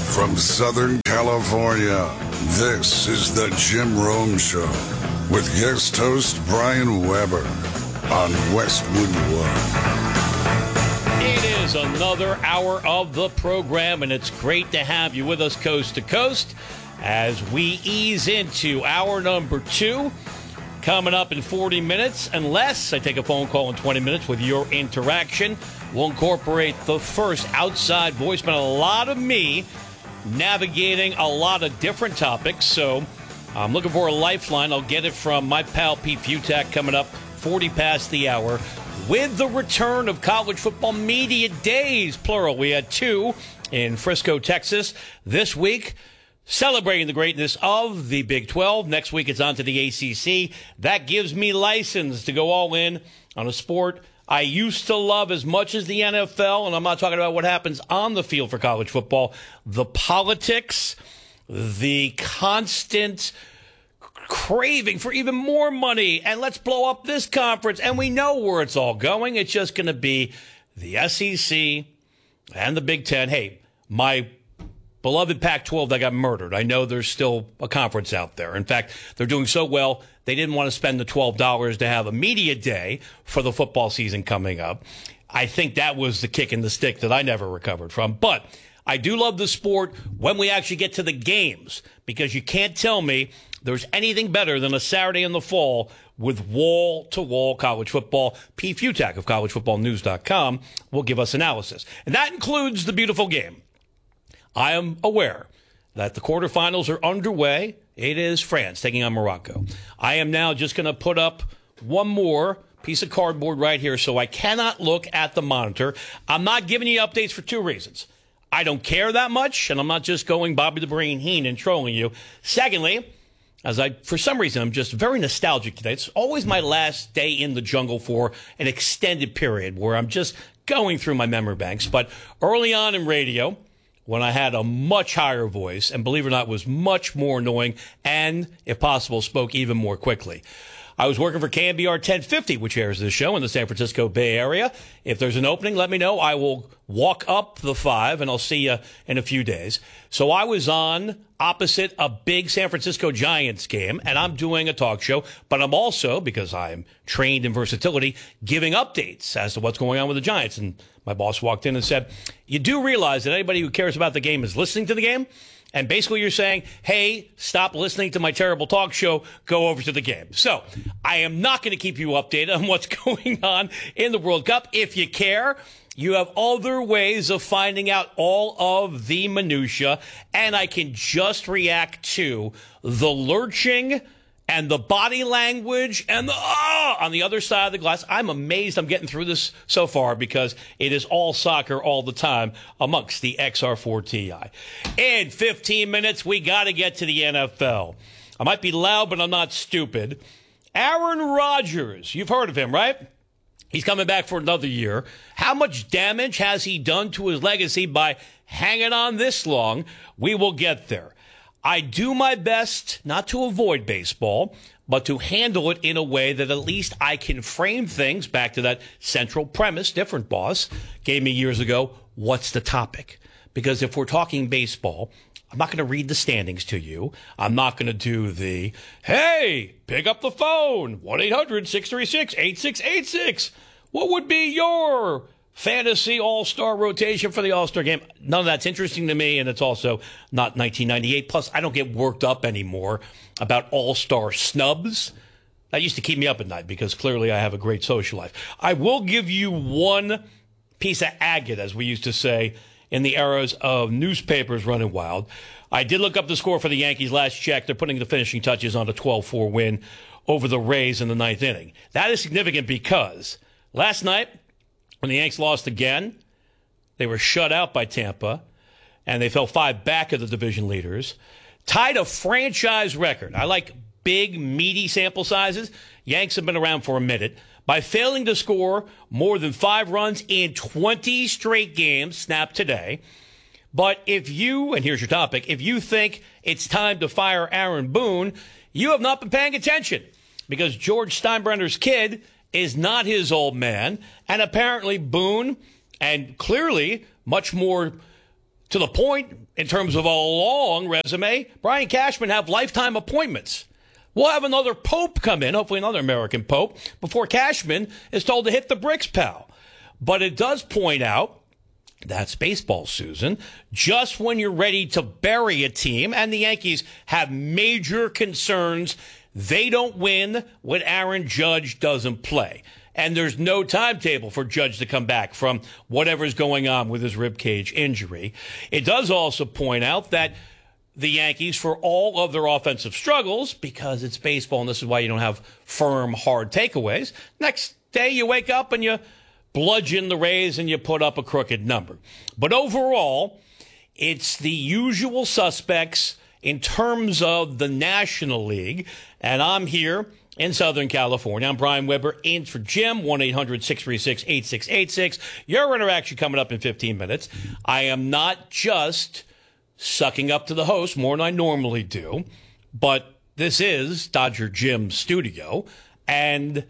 From Southern California, this is the Jim Rome Show with guest host Brian Weber on Westwood One. It is another hour of the program, and it's great to have you with us coast to coast as we ease into hour number 2. Coming up in 40 minutes, unless I take a phone call in 20 minutes with your interaction. We'll incorporate the first outside voicemail. A lot of me navigating a lot of different topics, so I'm looking for a lifeline. I'll get it from my pal Pete Futak coming up 40 past the hour with the return of college football media days, plural. We had 2 in Frisco, Texas this week, celebrating the greatness of the Big 12. Next week it's on to the ACC. That gives me license to go all in on a sport I used to love as much as the NFL, and I'm not talking about what happens on the field for college football. The politics, the constant craving for even more money, and let's blow up this conference, and we know where it's all going. It's just going to be the SEC and the Big Ten. Hey, my beloved Pac-12 that got murdered. I know there's still a conference out there. In fact, they're doing so well, they didn't want to spend the $12 to have a media day for the football season coming up. I think that was the kick in the stick that I never recovered from. But I do love the sport when we actually get to the games, because you can't tell me there's anything better than a Saturday in the fall with wall-to-wall college football. P. Futak of collegefootballnews.com will give us analysis. And that includes the beautiful game. I am aware that the quarterfinals are underway. It is France taking on Morocco. I am now just going to put up one more piece of cardboard right here so I cannot look at the monitor. I'm not giving you updates for 2 reasons. I don't care that much, and I'm not just going Bobby the Brain Heenan trolling you. Secondly, for some reason, I'm just very nostalgic today. It's always my last day in the jungle for an extended period where I'm just going through my memory banks. But early on in radio, when I had a much higher voice, and believe it or not, was much more annoying and, if possible, spoke even more quickly. I was working for KNBR 1050, which airs this show in the San Francisco Bay Area. If there's an opening, let me know. I will walk up the 5, and I'll see you in a few days. So I was on opposite a big San Francisco Giants game, and I'm doing a talk show, but I'm also, because I'm trained in versatility, giving updates as to what's going on with the Giants. And my boss walked in and said, you do realize that anybody who cares about the game is listening to the game? And basically you're saying, hey, stop listening to my terrible talk show, go over to the game. So I am not going to keep you updated on what's going on in the World Cup. If you care, you have other ways of finding out all of the minutia, and I can just react to the lurching and the body language and the on the other side of the glass. I'm amazed I'm getting through this so far because it is all soccer all the time amongst the XR4 Ti. In 15 minutes, we got to get to the NFL. I might be loud, but I'm not stupid. Aaron Rodgers, you've heard of him, right? He's coming back for another year. How much damage has he done to his legacy by hanging on this long? We will get there. I do my best not to avoid baseball, but to handle it in a way that at least I can frame things back to that central premise different boss gave me years ago. What's the topic? Because if we're talking baseball, I'm not going to read the standings to you. I'm not going to do the, hey, pick up the phone, 1-800-636-8686. What would be your fantasy all-star rotation for the all-star game? None of that's interesting to me, and it's also not 1998. Plus, I don't get worked up anymore about all-star snubs. That used to keep me up at night because clearly I have a great social life. I will give you one piece of agate, as we used to say in the eras of newspapers running wild. I did look up the score for the Yankees last check. They're putting the finishing touches on a 12-4 win over the Rays in the 9th inning. That is significant because last night, when the Yanks lost again, they were shut out by Tampa, and they fell 5 back of the division leaders. Tied a franchise record. I like big, meaty sample sizes. Yanks have been around for a minute. By failing to score more than 5 runs in 20 straight games, snapped today. But if you, and here's your topic, if you think it's time to fire Aaron Boone, you have not been paying attention, because George Steinbrenner's kid is not his old man, and apparently Boone, and clearly much more To the point, in terms of a long resume, Brian Cashman have lifetime appointments. We'll have another pope come in, hopefully another American pope, before Cashman is told to hit the bricks, pal. But it does point out, that's baseball, Susan, just when you're ready to bury a team, and the Yankees have major concerns, they don't win when Aaron Judge doesn't play. And there's no timetable for Judge to come back from whatever's going on with his ribcage injury. It does also point out that the Yankees, for all of their offensive struggles, because it's baseball and this is why you don't have firm, hard takeaways, next day you wake up and you bludgeon the Rays and you put up a crooked number. But overall, it's the usual suspects in terms of the National League. And I'm here in Southern California. I'm Brian Weber, in for Jim, 1-800-636-8686. Your interaction coming up in 15 minutes. I am not just sucking up to the host more than I normally do, but this is Dodger Jim's studio, and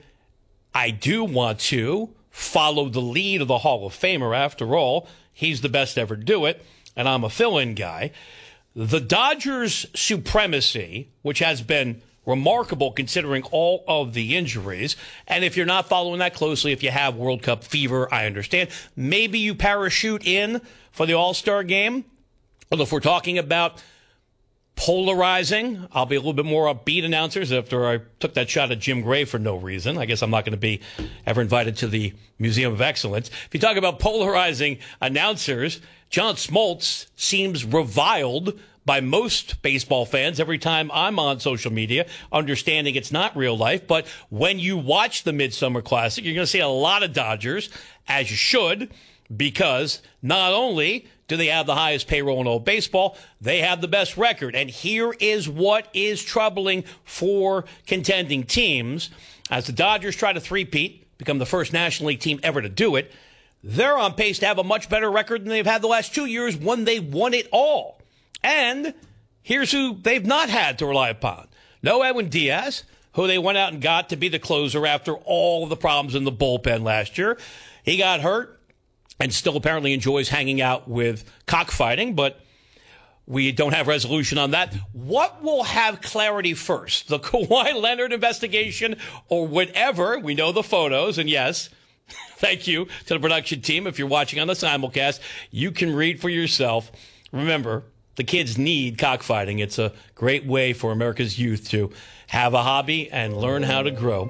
I do want to follow the lead of the Hall of Famer. After all, he's the best to ever do it, and I'm a fill-in guy. The Dodgers' supremacy, which has been remarkable considering all of the injuries. And if you're not following that closely, if you have World Cup fever, I understand. Maybe you parachute in for the All-Star game. Well, if we're talking about polarizing, I'll be a little bit more upbeat announcers after I took that shot at Jim Gray for no reason. I guess I'm not going to be ever invited to the Museum of Excellence. If you talk about polarizing announcers, John Smoltz seems reviled by most baseball fans every time I'm on social media, understanding it's not real life. But when you watch the Midsummer Classic, you're going to see a lot of Dodgers, as you should, because not only do they have the highest payroll in all baseball, they have the best record. And here is what is troubling for contending teams. As the Dodgers try to three-peat, become the first National League team ever to do it, they're on pace to have a much better record than they've had the last 2 years when they won it all. And here's who they've not had to rely upon. No Edwin Diaz, who they went out and got to be the closer after all of the problems in the bullpen last year. He got hurt and still apparently enjoys hanging out with cockfighting, but we don't have resolution on that. What will have clarity first? The Kawhi Leonard investigation or whatever? We know the photos, and yes, thank you to the production team. If you're watching on the simulcast, you can read for yourself. Remember, the kids need cockfighting. It's a great way for America's youth to have a hobby and learn how to grow.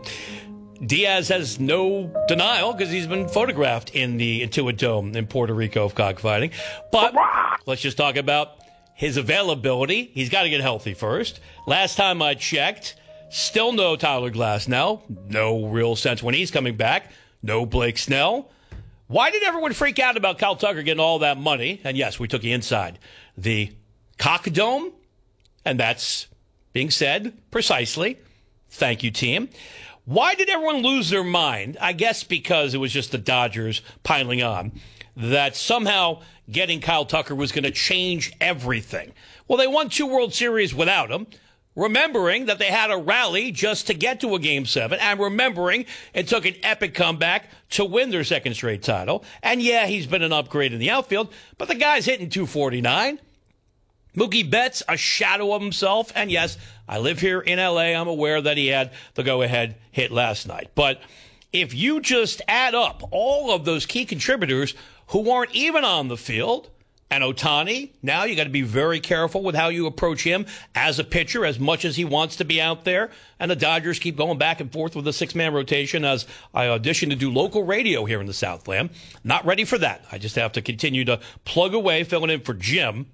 Diaz has no denial because he's been photographed in the Intuit Dome in Puerto Rico of cockfighting. But let's just talk about his availability. He's got to get healthy first. Last time I checked, still no Tyler Glasnow. No real sense when he's coming back. No Blake Snell. Why did everyone freak out about Kyle Tucker getting all that money? And yes, we took you inside the Cock Dome, and that's being said precisely. Thank you, team. Why did everyone lose their mind? I guess because it was just the Dodgers piling on, that somehow getting Kyle Tucker was going to change everything. Well, they won 2 World Series without him, remembering that they had a rally just to get to a Game 7, and remembering it took an epic comeback to win their second straight title. And yeah, he's been an upgrade in the outfield, but the guy's hitting .249. Mookie Betts, a shadow of himself. And yes, I live here in L.A. I'm aware that he had the go-ahead hit last night. But if you just add up all of those key contributors who aren't even on the field, and Ohtani, now you got to be very careful with how you approach him as a pitcher, as much as he wants to be out there. And the Dodgers keep going back and forth with a 6-man rotation as I audition to do local radio here in the Southland. Not ready for that. I just have to continue to plug away, filling in for Jim.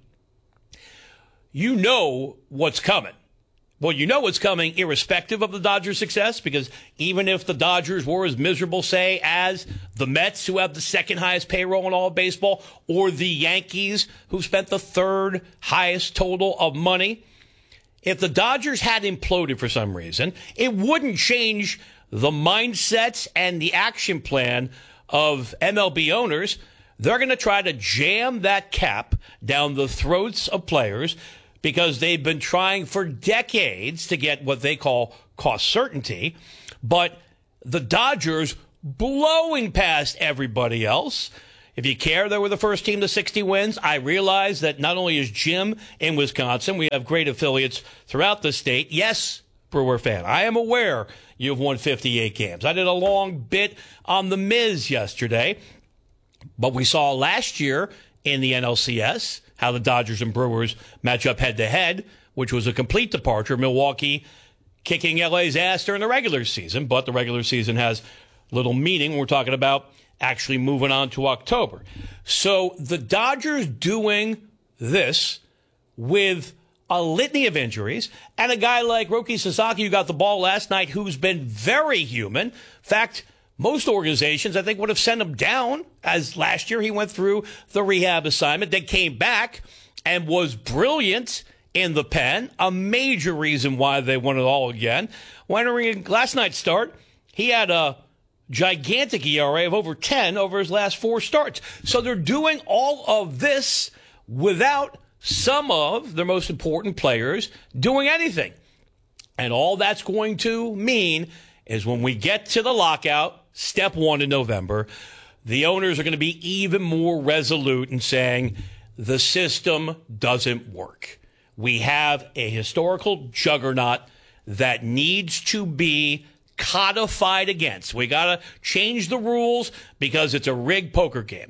You know what's coming. Well, you know what's coming irrespective of the Dodgers' success, because even if the Dodgers were as miserable, say, as the Mets, who have the second highest payroll in all of baseball, or the Yankees, who spent the third highest total of money, if the Dodgers had imploded for some reason, it wouldn't change the mindsets and the action plan of MLB owners. They're going to try to jam that cap down the throats of players, because they've been trying for decades to get what they call cost certainty. But the Dodgers, blowing past everybody else, If you care, they were the first team to 60 wins. I realize that not only is Jim in Wisconsin, we have great affiliates throughout the state. Yes, Brewer fan, I am aware you've won 58 games. I did a long bit on The Miz yesterday, but we saw last year in the NLCS how the Dodgers and Brewers match up head-to-head, which was a complete departure. Milwaukee kicking LA's ass during the regular season, but the regular season has little meaning when we're talking about actually moving on to October. So the Dodgers doing this with a litany of injuries and a guy like Roki Sasaki who got the ball last night who's been very human. In fact, most organizations, I think, would have sent him down, as last year he went through the rehab assignment, then came back and was brilliant in the pen, a major reason why they won it all again. Entering last night's start, he had a gigantic ERA of over 10 over his last 4 starts. So they're doing all of this without some of their most important players doing anything. And all that's going to mean is when we get to the lockout, step 1 in November, the owners are going to be even more resolute in saying the system doesn't work. We have a historical juggernaut that needs to be codified against. We got to change the rules because it's a rigged poker game,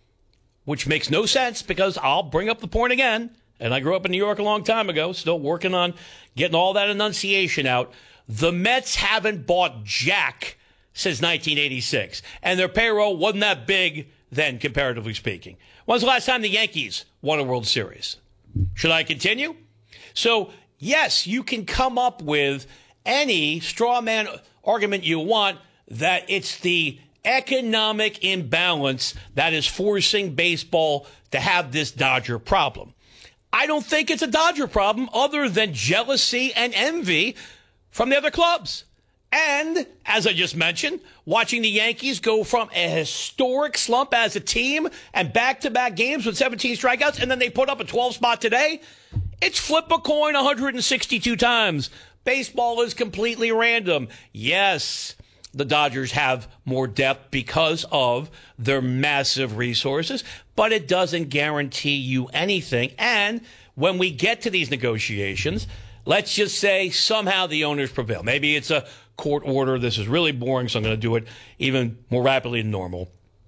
which makes no sense because I'll bring up the point again. And I grew up in New York a long time ago, still working on getting all that enunciation out. The Mets haven't bought jack since 1986, and their payroll wasn't that big then, comparatively speaking. When's the last time the Yankees won a World Series? Should I continue? So, yes, you can come up with any straw man argument you want that it's the economic imbalance that is forcing baseball to have this Dodger problem. I don't think it's a Dodger problem other than jealousy and envy from the other clubs. And, as I just mentioned, watching the Yankees go from a historic slump as a team and back-to-back games with 17 strikeouts, and then they put up a 12 spot today. It's flip a coin 162 times. Baseball is completely random. Yes, the Dodgers have more depth because of their massive resources, but it doesn't guarantee you anything. And when we get to these negotiations, let's just say somehow the owners prevail. Maybe it's a court order. This is really boring, so I'm going to do it even more rapidly than normal.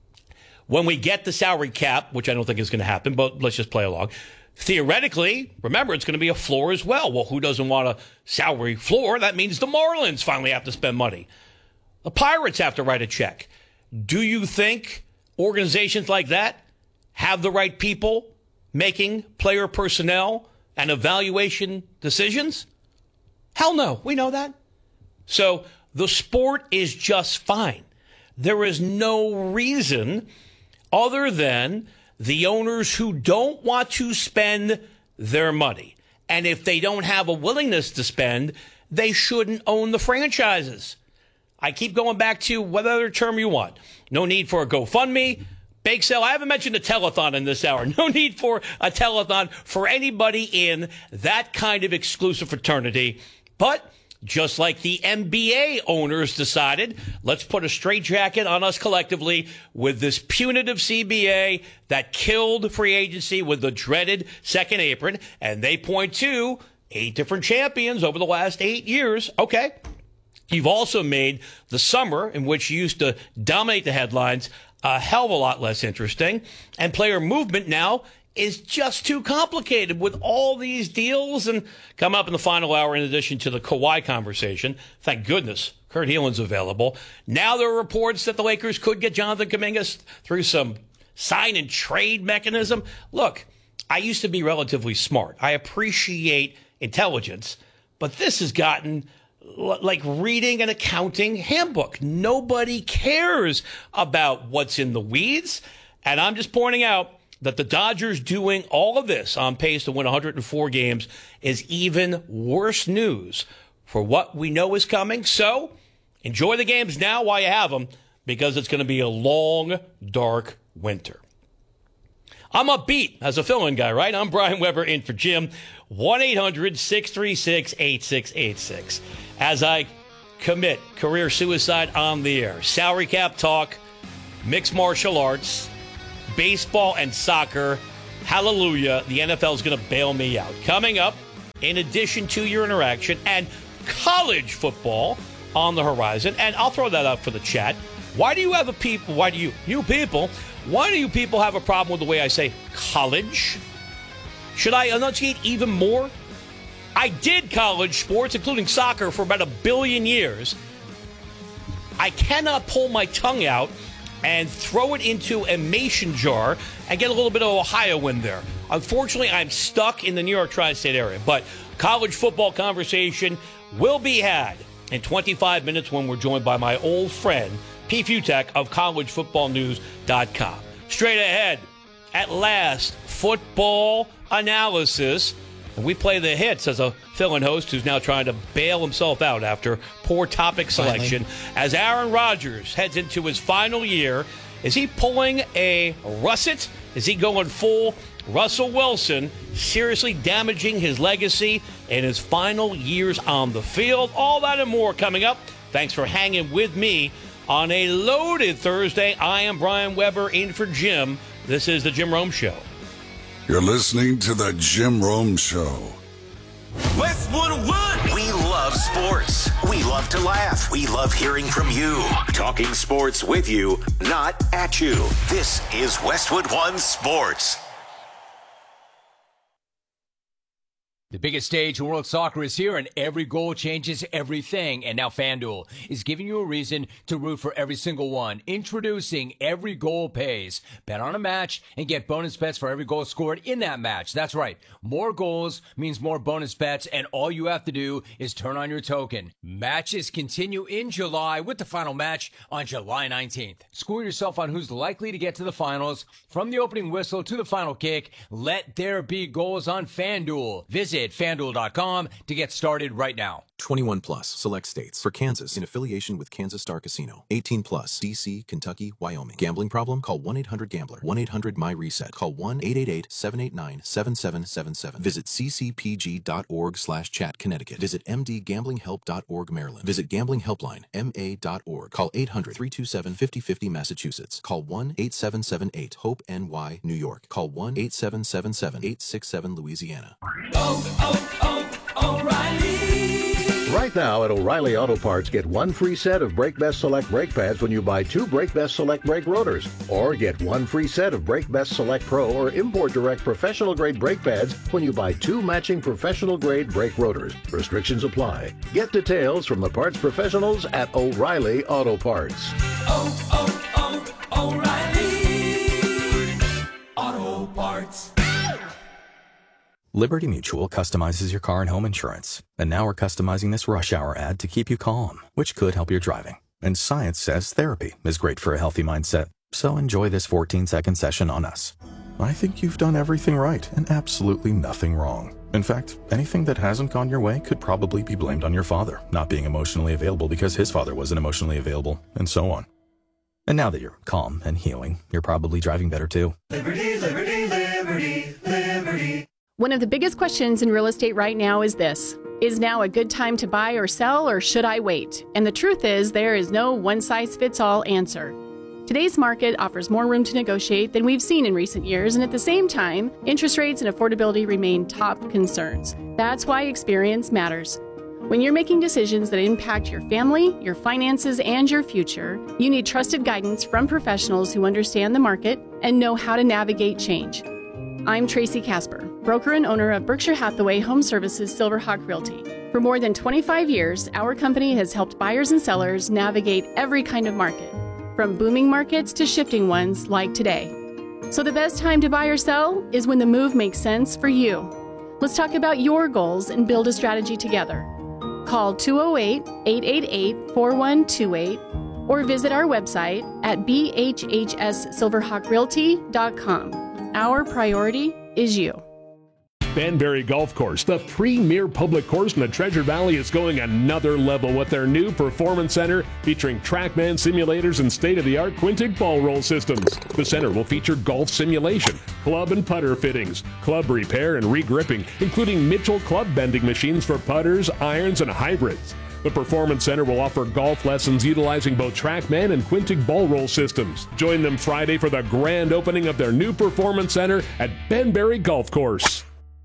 When we get the salary cap, which I don't think is going to happen, but let's just play along. Theoretically, remember, it's going to be a floor as well. Well, who doesn't want a salary floor? That means the Marlins finally have to spend money. The Pirates have to write a check. Do you think organizations like that have the right people making player personnel and evaluation decisions? Hell no. We know that. So the sport is just fine. There is no reason other than the owners who don't want to spend their money. And if they don't have a willingness to spend, they shouldn't own the franchises. I keep going back to whatever term you want. No need for a GoFundMe, bake sale. I haven't mentioned a telethon in this hour. No need for a telethon for anybody in that kind of exclusive fraternity. But just like the NBA owners decided, let's put a straitjacket on us collectively with this punitive CBA that killed free agency with the dreaded second apron. And they point to 8 different champions over the last 8 years. Okay. You've also made the summer, in which you used to dominate the headlines, a hell of a lot less interesting. And player movement now is just too complicated with all these deals. And come up in the final hour, in addition to the Kawhi conversation, thank goodness Kurt Heelan's available. Now there are reports that the Lakers could get Jonathan Kuminga through some sign and trade mechanism. Look, I used to be relatively smart. I appreciate intelligence, but this has gotten like reading an accounting handbook. Nobody cares about what's in the weeds. And I'm just pointing out that the Dodgers doing all of this on pace to win 104 games is even worse news for what we know is coming. So enjoy the games now while you have them, because it's going to be a long, dark winter. I'm upbeat as a fill-in guy, right? I'm Brian Weber in for Jim. 1-800-636-8686. As I commit career suicide on the air, salary cap talk, mixed martial arts, baseball and soccer. Hallelujah, the NFL is going to bail me out. Coming up, in addition to your interaction, and college football on the horizon, and I'll throw that up for the chat. Why do you people have a problem with the way I say college? Should I enunciate even more? I did college sports, including soccer, for about 1 billion years. I cannot pull my tongue out and throw it into a mason jar and get a little bit of Ohio in there. Unfortunately, I'm stuck in the New York tri-state area. But college football conversation will be had in 25 minutes when we're joined by my old friend, P. Futek of collegefootballnews.com. Straight ahead, at last, football analysis. And we play the hits as a fill-in host who's now trying to bail himself out after poor topic selection. Finally. As Aaron Rodgers heads into his final year, is he pulling a russet? Is he going full Russell Wilson, seriously damaging his legacy in his final years on the field? All that and more coming up. Thanks for hanging with me on a loaded Thursday. I am Brian Weber in for Jim. This is the Jim Rome Show. You're listening to the Jim Rome Show. Westwood One. We love sports. We love to laugh. We love hearing from you. Talking sports with you, not at you. This is Westwood One Sports. The biggest stage in world soccer is here, and every goal changes everything. And now FanDuel is giving you a reason to root for every single one. Introducing Every Goal Pays. Bet on a match and get bonus bets for every goal scored in that match. That's right. More goals means more bonus bets, and all you have to do is turn on your token. Matches continue in July with the final match on July 19th. School yourself on who's likely to get to the finals. From the opening whistle to the final kick, let there be goals on FanDuel. Visit FanDuel.com to get started right now. 21 plus, select states. For Kansas, in affiliation with Kansas Star Casino. 18 plus, D.C., Kentucky, Wyoming. Gambling problem? Call 1-800-GAMBLER. 1-800-MY-RESET. Call 1-888-789-7777. Visit ccpg.org/chat, Connecticut. Visit mdgamblinghelp.org, Maryland. Visit Gambling Helpline, ma.org. Call 800-327-5050, Massachusetts. Call 1-8778-HOPE-NY, New York. Call 1-8777-867, Louisiana. O'Reilly. Right now at O'Reilly Auto Parts, get one free set of Brake Best Select brake pads when you buy 2 Brake Best Select brake rotors. Or get one free set of Brake Best Select Pro or Import Direct professional grade brake pads when you buy 2 matching professional grade brake rotors. Restrictions apply. Get details from the parts professionals at O'Reilly Auto Parts. O'Reilly Auto Parts. Liberty Mutual customizes your car and home insurance. And now we're customizing this rush hour ad to keep you calm, which could help your driving. And science says therapy is great for a healthy mindset. So enjoy this 14-second session on us. I think you've done everything right and absolutely nothing wrong. In fact, anything that hasn't gone your way could probably be blamed on your father, not being emotionally available because his father wasn't emotionally available, and so on. And now that you're calm and healing, you're probably driving better too. Liberty, liberty, liberty, liberty. One of the biggest questions in real estate right now is this: is now a good time to buy or sell, or should I wait? And the truth is, there is no one-size-fits-all answer. Today's market offers more room to negotiate than we've seen in recent years, and at the same time, interest rates and affordability remain top concerns. That's why experience matters. When you're making decisions that impact your family, your finances, and your future, you need trusted guidance from professionals who understand the market and know how to navigate change. I'm Tracy Casper, broker and owner of Berkshire Hathaway Home Services Silverhawk Realty. For more than 25 years, our company has helped buyers and sellers navigate every kind of market, from booming markets to shifting ones like today. So the best time to buy or sell is when the move makes sense for you. Let's talk about your goals and build a strategy together. Call 208-888-4128 or visit our website at bhhssilverhawkrealty.com. Our priority is you. Banbury Golf Course, the premier public course in the Treasure Valley, is going another level with their new performance center featuring TrackMan simulators and state-of-the-art Quintic ball roll systems. The center will feature golf simulation, club and putter fittings, club repair and regripping, including Mitchell club bending machines for putters, irons, and hybrids. The Performance Center will offer golf lessons utilizing both TrackMan and Quintig ball roll systems. Join them Friday for the grand opening of their new Performance Center at Benberry Golf Course.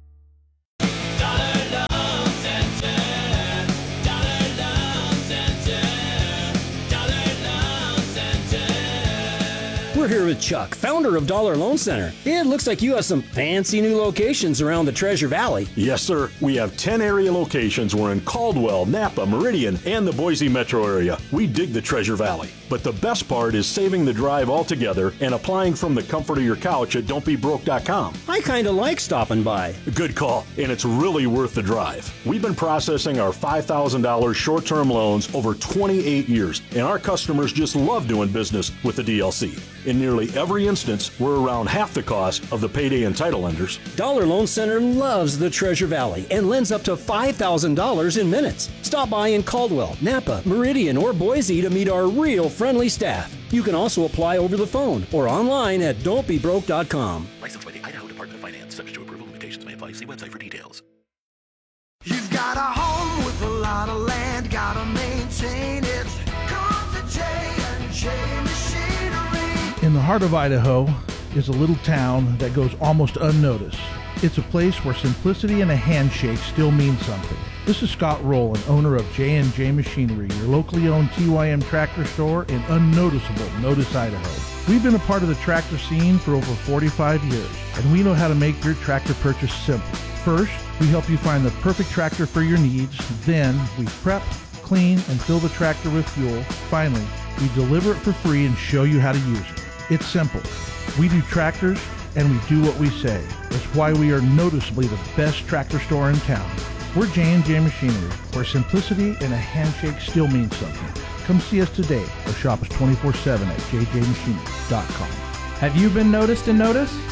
We're here with Chuck, founder of Dollar Loan Center. It looks like you have some fancy new locations around the Treasure Valley. Yes, sir. We have 10 area locations. We're in Caldwell, Napa, Meridian, and the Boise metro area. We dig the Treasure Valley. But the best part is saving the drive altogether and applying from the comfort of your couch at don'tbebroke.com. I kind of like stopping by. Good call, and it's really worth the drive. We've been processing our $5,000 short-term loans over 28 years, and our customers just love doing business with the DLC. In nearly every instance, we're around half the cost of the payday and title lenders. Dollar Loan Center loves the Treasure Valley and lends up to $5,000 in minutes. Stop by in Caldwell, Napa, Meridian, or Boise to meet our real friendly staff. You can also apply over the phone or online at don'tbebroke.com. Licensed by the Idaho Department of Finance. Subject to approval. Limitations may apply. See website for details. You've got a home with a lot of land, gotta maintain it. Come to J&J Machinery. In the heart of Idaho is a little town that goes almost unnoticed. It's a place where simplicity and a handshake still mean something. This is Scott Rowland, owner of J&J Machinery, your locally owned TYM tractor store in unnoticeable Notice, Idaho. We've been a part of the tractor scene for over 45 years, and we know how to make your tractor purchase simple. First, we help you find the perfect tractor for your needs. Then, we prep, clean, and fill the tractor with fuel. Finally, we deliver it for free and show you how to use it. It's simple. We do tractors, and we do what we say. It's why we are noticeably the best tractor store in town. We're J&J Machinery, where simplicity and a handshake still means something. Come see us today or shop us 24/7 at jjmachinery.com. Have you been noticed and noticed?